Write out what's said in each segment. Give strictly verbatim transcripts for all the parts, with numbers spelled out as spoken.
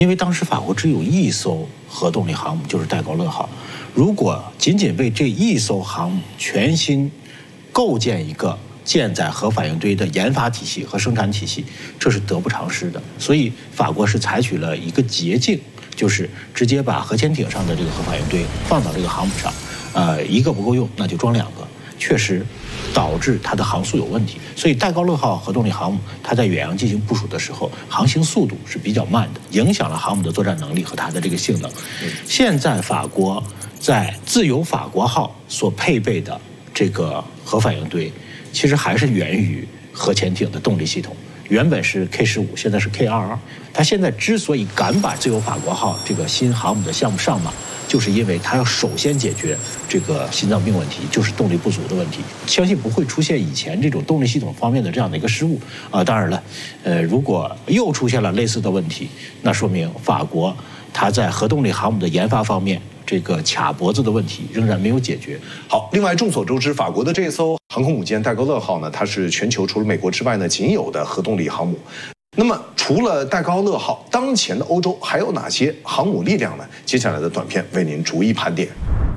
因为当时法国只有一艘核动力航母，就是戴高乐号。如果仅仅为这一艘航母全新构建一个舰载核反应堆的研发体系和生产体系，这是得不偿失的。所以法国是采取了一个捷径，就是直接把核潜艇上的这个核反应堆放到这个航母上，呃，一个不够用，那就装两个，确实导致它的航速有问题。所以戴高乐号核动力航母，它在远洋进行部署的时候，航行速度是比较慢的，影响了航母的作战能力和它的这个性能。现在法国在自由法国号所配备的这个核反应堆，其实还是源于核潜艇的动力系统。原本是 K 十五，现在是 K 二二。它现在之所以敢把自由法国号这个新航母的项目上马，就是因为它要首先解决这个心脏病问题，就是动力不足的问题。相信不会出现以前这种动力系统方面的这样的一个失误啊、呃。当然了，呃，如果又出现了类似的问题，那说明法国它在核动力航母的研发方面，这个卡脖子的问题仍然没有解决。 好，另外众所周知，法国的这艘航空母舰戴高乐号呢，它是全球除了美国之外呢仅有的核动力航母。那么除了戴高乐号，当前的欧洲还有哪些航母力量呢？接下来的短片为您逐一盘点。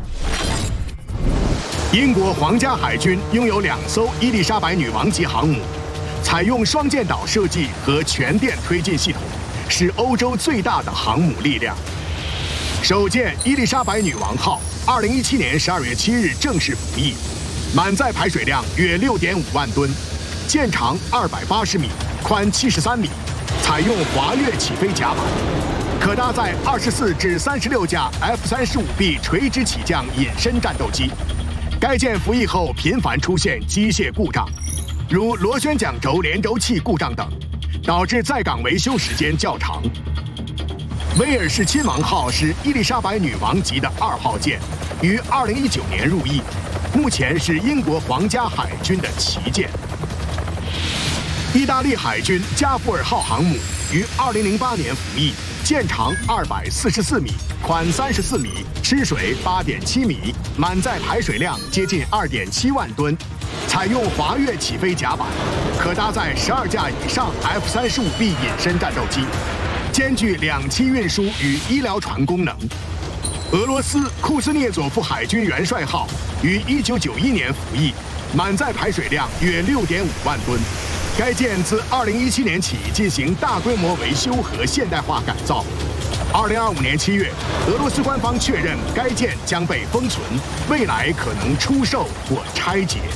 英国皇家海军拥有两艘伊丽莎白女王级航母，采用双舰岛设计和全电推进系统，是欧洲最大的航母力量。首舰伊丽莎白女王号，二零一七年十二月七日正式服役，满载排水量约六点五万吨，舰长二百八十米，宽七十三米，采用滑跃起飞甲板，可搭载二十四至三十六架 F 三十五 B 垂直起降隐身战斗机。该舰服役后频繁出现机械故障，如螺旋桨轴连轴器故障等，导致在岗维修时间较长。威尔士亲王号是伊丽莎白女王级的二号舰，于二零一九年入役，目前是英国皇家海军的旗舰。意大利海军加布尔号航母于二零零八年服役，舰长二百四十四米，宽三十四米，吃水八点七米，满载排水量接近二点七万吨，采用滑跃起飞甲板，可搭载十二架以上 F 三十五 B 隐身战斗机，兼具两栖运输与医疗船功能。俄罗斯库兹涅佐夫海军元帅号于一九九一年服役，满载排水量约六点五万吨。该舰自二零一七年起进行大规模维修和现代化改造。二零二五年七月，俄罗斯官方确认该舰将被封存，未来可能出售或拆解。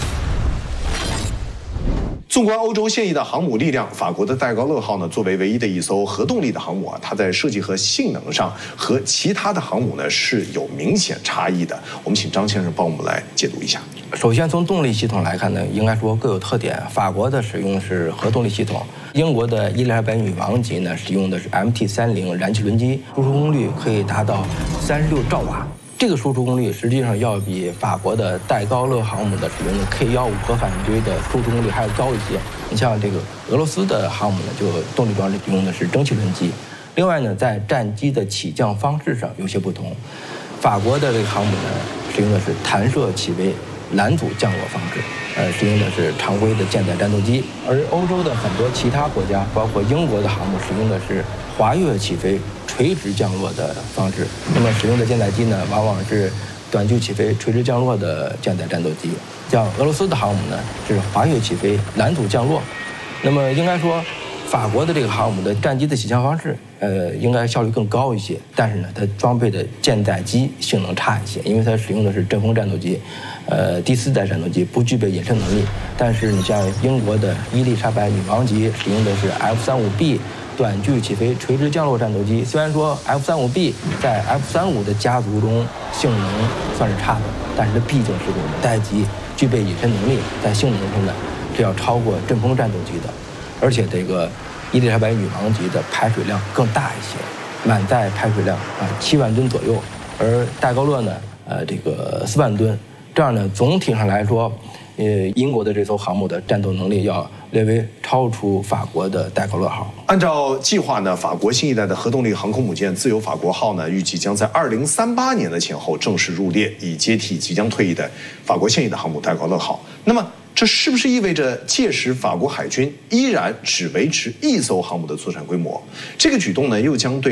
纵观欧洲现役的航母力量，法国的戴高乐号呢，作为唯一的一艘核动力的航母啊，它在设计和性能上和其他的航母呢是有明显差异的。我们请张先生帮我们来解读一下。 首先从动力系统来看呢，应该说各有特点。法国的使用是核动力系统，英国的伊丽莎白女王级呢使用的是 M T 三十 燃气轮机，输出功率可以达到三十六兆瓦。这个输出功率实际上要比法国的戴高乐航母的使用的 K 十五 核反应堆的输出功率还要高一些。你像这个俄罗斯的航母呢，就动力装置用的是蒸汽轮机。另外呢，在战机的起降方式上有些不同，法国的这个航母呢使用的是弹射起飞拦阻降落方式，呃，使用的是常规的舰载战斗机，而欧洲的很多其他国家，包括英国的航母，使用的是滑跃起飞、垂直降落的方式。那么使用的舰载机呢，往往是短距起飞、垂直降落的舰载战斗机。像俄罗斯的航母呢，是滑跃起飞、拦阻降落。那么应该说，法国的这个航母的战机的起降方式，呃，应该效率更高一些，但是呢，它装备的舰载机性能差一些，因为它使用的是阵风战斗机。呃，第四代战斗机不具备隐身能力，但是你像英国的伊丽莎白女王级使用的是 F 三十五 B 短距起飞垂直降落战斗机。虽然说 F 三十五 B 在 F 三十五的家族中性能算是差的，但是它毕竟是个五代机，具备隐身能力，在性能上呢是要超过阵风战斗机的。而且这个伊丽莎白女王级的排水量更大一些，满载排水量啊七万吨左右，而戴高乐呢，呃，这个四万吨。这样呢，总体上来说，呃，英国的这艘航母的战斗能力要略微超出法国的戴高乐号。 按照计划呢，法国新一代的核动力航空母舰自由法国号呢，预计将在二零三八年的前后正式入列，以接替即将退役的法国现役的航母戴高乐号。那么， 这是不是意味着届时法国海军依然只维持一艘航母的作战规模？这个举动呢，又将对